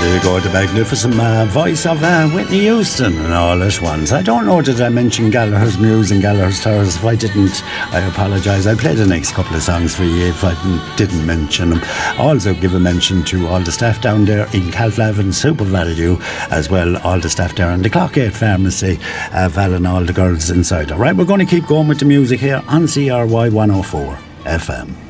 There you go, the magnificent voice of Whitney Houston and all at once. I don't know, did I mention Gallagher's Muse and Gallagher's Towers? If I didn't, I apologise. I'll play the next couple of songs for you if I didn't mention them. Also give a mention to all the staff down there in Calflavin Super Value, as well all the staff there in the Clockgate Pharmacy, Val and all the girls inside. Alright, we're going to keep going with the music here on CRY 104 FM.